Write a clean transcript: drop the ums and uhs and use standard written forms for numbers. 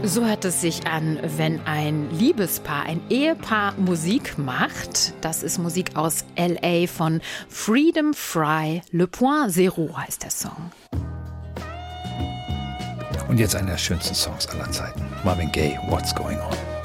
So hört es sich an, wenn ein Liebespaar, ein Ehepaar Musik macht. Das ist Musik aus L.A. von Freedom Fry. Le Point Zero heißt der Song. Und jetzt einer der schönsten Songs aller Zeiten. Marvin Gaye, What's Going On?